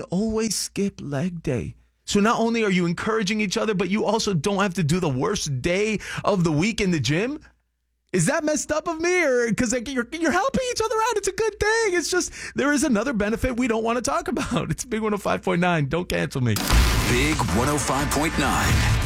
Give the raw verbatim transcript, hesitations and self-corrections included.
always skip leg day. So not only are you encouraging each other, but you also don't have to do the worst day of the week in the gym. Is that messed up of me? Or because like, you're, you're helping each other out. It's a good thing. It's just there is another benefit we don't want to talk about. It's Big one oh five point nine. Don't cancel me. Big one oh five point nine.